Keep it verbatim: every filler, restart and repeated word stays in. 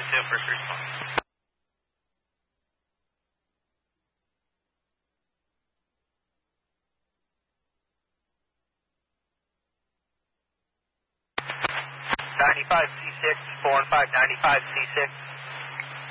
two, first response. ninety-five C six, four and five, ninety-five C six.